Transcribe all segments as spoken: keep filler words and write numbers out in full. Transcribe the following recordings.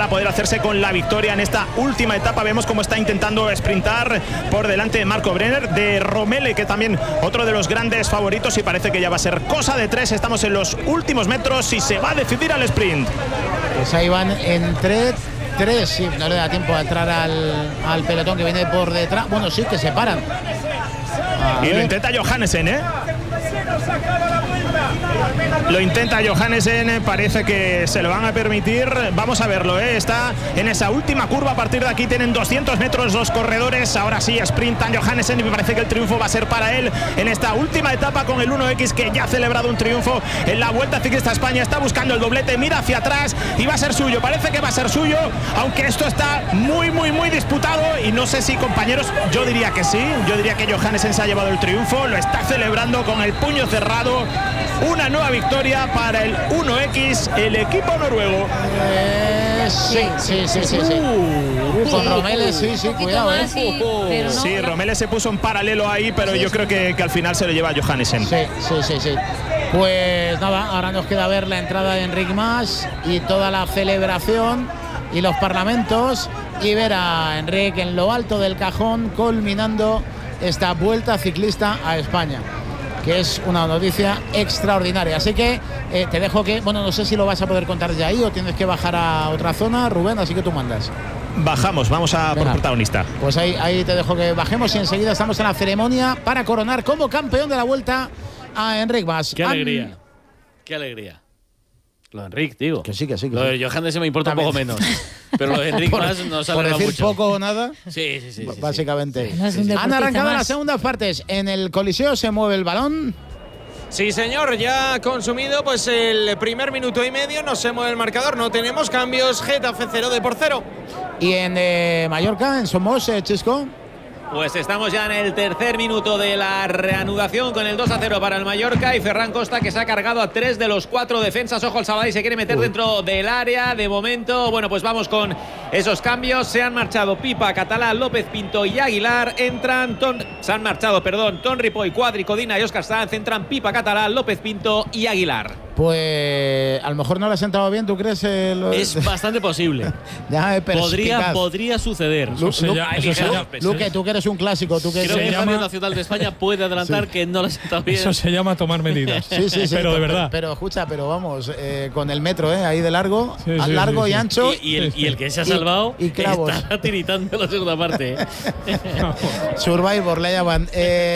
para poder hacerse con la victoria en esta última etapa. Vemos cómo está intentando sprintar por delante de Marco Brenner, de Romele, que también otro de los grandes favoritos, y parece que ya va a ser cosa de tres. Estamos en los últimos metros y se va a decidir al sprint. Pues ahí van entre tres, sí, no le da tiempo a entrar al, al pelotón que viene por detrás. Bueno, sí, que se paran. A y ver. Lo intenta Johannesen, ¿eh? Lo intenta Johannesen, parece que se lo van a permitir. Vamos a verlo, ¿eh? Está en esa última curva. A partir de aquí tienen doscientos metros los corredores. Ahora sí sprintan Johannesen y me parece que el triunfo va a ser para él en esta última etapa con el uno equis, que ya ha celebrado un triunfo en la Vuelta Ciclista a España. Está buscando el doblete, mira hacia atrás y va a ser suyo. Parece que va a ser suyo, aunque esto está muy, muy, muy disputado y no sé si, compañeros, yo diría que sí. Yo diría que Johannesen se ha llevado el triunfo. Lo está celebrando con el puño cerrado. Una nueva victoria para el uno equis, el equipo noruego. Eh, sí, sí, sí, sí, sí. Uh, con Romele, sí, sí, cuidado. Más, sí, pero no, sí, Romele se puso en paralelo ahí, pero sí, yo sí. creo que, que al final se lo lleva a Johannesen. Sí, sí, sí, sí. Pues nada, ahora nos queda ver la entrada de Enric Mas y toda la celebración y los parlamentos, y ver a Enric en lo alto del cajón culminando esta Vuelta Ciclista a España, que es una noticia extraordinaria. Así que eh, te dejo que, bueno, no sé si lo vas a poder contar ya ahí o tienes que bajar a otra zona, Rubén, así que tú mandas. Bajamos, vamos a Venga, por protagonista. Pues ahí, ahí te dejo que bajemos y enseguida estamos en la ceremonia para coronar como campeón de la Vuelta a Enric Mas. ¡Qué alegría! An... ¡Qué alegría! Lo de Enric, digo. Que sí, que sí. Que lo de sí. Johannesen me importa También. un poco menos. Pero lo de Enric Mas nos alegra mucho. Por decir poco o nada. Sí, sí, sí. Básicamente. Sí, sí, sí, sí. Han arrancado más. las segundas partes. En el Coliseo se mueve el balón. Sí, señor, ya ha consumido pues el primer minuto y medio, no se mueve el marcador, no tenemos cambios. Getafe cero de por cero. Y en eh, Mallorca, en Somos, eh, Chisco. Pues estamos ya en el tercer minuto de la reanudación con el dos a cero para el Mallorca y Ferran Costa, que se ha cargado a tres de los cuatro defensas. Ojo, el Sabadell se quiere meter Uy. dentro del área. De momento, bueno, pues vamos con esos cambios. Se han marchado Pipa, Catalá, López Pinto y Aguilar. Entran, ton, se han marchado, perdón, Ton Ripoll, Cuadri, Codina y Óscar Sanz. Entran Pipa, Catalá, López Pinto y Aguilar. Pues a lo mejor no le has entrado bien, ¿tú crees? Eh, lo... Es bastante posible. Ya podría, podría suceder. Lu, Lu, Luque, tú que eres un clásico. Tú que Creo que el llama... Radio Nacional de España puede adelantar sí. que no le has entrado bien. Eso se llama tomar medidas. Sí, sí, sí. Pero de verdad. Pero, pero escucha, pero vamos, eh, con el metro, ¿eh? Ahí de largo, sí, al sí, largo sí, y sí. ancho. Y, y, el, y el que se ha salvado y, y está tiritando la segunda parte. Survivor le llaman.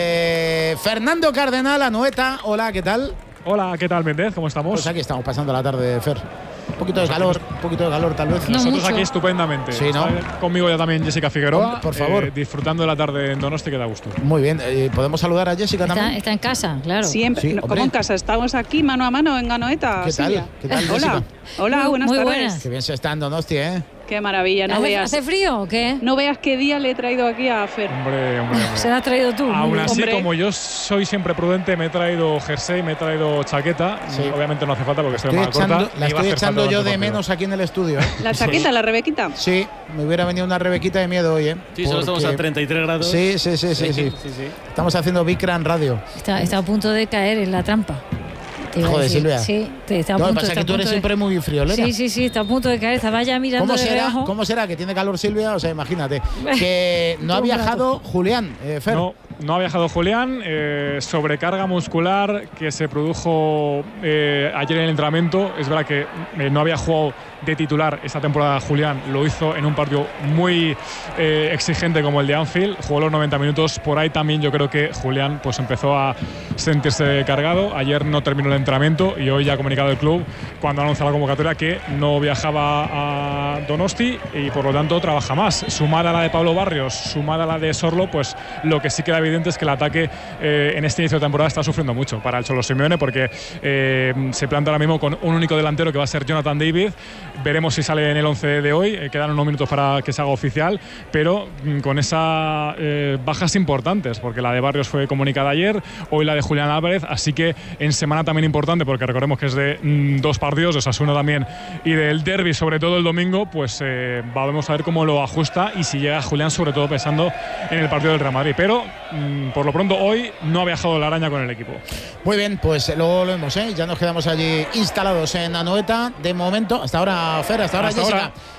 Eh, Fernando Cardenal, Anoeta. Hola, ¿qué tal? Hola, ¿qué tal, Méndez? ¿Cómo estamos? Pues aquí estamos pasando la tarde, Fer. Un poquito de calor, un poquito de calor tal vez. No Nosotros mucho. Aquí estupendamente. Sí, ¿no? Conmigo ya también Jessica Figueroa. Por favor. Eh, disfrutando de la tarde en Donosti, que da gusto. Muy bien. Eh, ¿Podemos saludar a Jessica está, también? Está en casa, claro. Siempre. Sí, ¿Cómo en casa? Estamos aquí mano a mano en Anoeta. ¿Qué tal? Silvia. ¿Qué tal, Hola. Jessica? Hola, muy, buenas muy tardes. Buenas. Qué bien se está en Donosti, ¿eh? Qué maravilla, no ¿Hace, veas. ¿Hace frío o qué? No veas qué día le he traído aquí a Fer. Hombre, hombre, hombre. Se la has traído tú. Aún así, hombre. como yo soy siempre prudente, me he traído jersey, me he traído chaqueta. Sí. Obviamente no hace falta porque estoy, estoy echando, corta. La estoy echando yo de menos aquí en el estudio, ¿eh? ¿La chaqueta, sí. la Rebequita? Sí, me hubiera venido una Rebequita de miedo hoy, ¿eh? Sí, solo estamos a treinta y tres grados. Sí, sí, sí, sí. sí, sí. sí, sí. Estamos haciendo Bicran Radio. Está, está a punto de caer en la trampa. Joder, Silvia. Sí, está a no, punto, pasa está que tú eres de... siempre muy friolera. Sí, sí, sí, está a punto de caer. Estaba ya mirando ¿Cómo de será, reojo. ¿Cómo será que tiene calor Silvia? O sea, imagínate. Que no ha viajado Julián, eh, Fer. No, no ha viajado Julián. Eh, sobrecarga muscular que se produjo eh, ayer en el entrenamiento. Es verdad que eh, no había jugado de titular esta temporada Julián. Lo hizo en un partido muy eh, exigente como el de Anfield. Jugó los noventa minutos. Por ahí también yo creo que Julián pues empezó a sentirse cargado. Ayer no terminó el entrenamiento y hoy ya ha comunicado el club cuando anunció la convocatoria que no viajaba a Donosti y por lo tanto trabaja más. Sumada a la de Pablo Barrios, sumada a la de Sorlo, pues lo que sí queda evidente es que el ataque eh, en este inicio de temporada está sufriendo mucho para el Cholo Simeone porque eh, se planta ahora mismo con un único delantero que va a ser Jonathan David. Veremos si sale en el once de hoy, eh, quedan unos minutos para que se haga oficial, pero mm, con esas eh, bajas importantes, porque la de Barrios fue comunicada ayer, hoy la de Julián Álvarez, así que en semana también importante, porque recordemos que es de mm, dos partidos, de Osasuna también, y del derbi, sobre todo el domingo, pues eh, vamos a ver cómo lo ajusta y si llega Julián, sobre todo pensando en el partido del Real Madrid, pero mm, por lo pronto hoy no ha viajado la araña con el equipo. Muy bien, pues luego lo vemos, ¿eh? Ya nos quedamos allí instalados en Anoeta, de momento, hasta ahora Fer, hasta ahora hasta Jessica. Ahora.